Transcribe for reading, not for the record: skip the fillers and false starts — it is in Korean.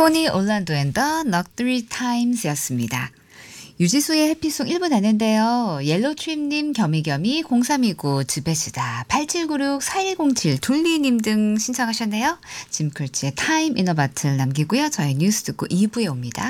토니 올란도 앤 더 Knock Three Times였습니다. 유지수의 해피송 1부 나는데요. 옐로트립님, 겸이겸이, 0329, 즈베스다, 8796, 4107, 둘리님 등 신청하셨네요. 짐클치의 타임 이너 바틀 남기고요. 저희 뉴스 듣고 2부에 옵니다.